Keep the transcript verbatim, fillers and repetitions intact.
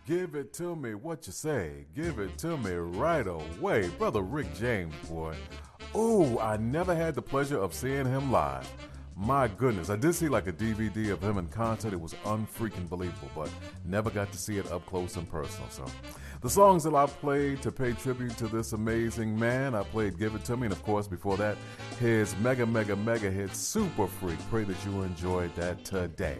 Give it to me, what you say? Give it to me right away. Brother Rick James, boy. Ooh, I never had the pleasure of seeing him live. My goodness, I did see like a D V D of him in concert. It was unfreaking believable, but never got to see it up close and personal. So the songs that I played to pay tribute to this amazing man, I played Give It To Me, and of course before that, his mega, mega, mega hit Super Freak. Pray that you enjoyed that today.